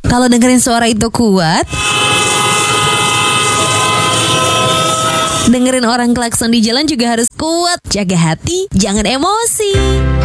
Kalau dengerin suara itu kuat, dengerin orang klakson di jalan juga harus kuat. Jaga hati, jangan emosi.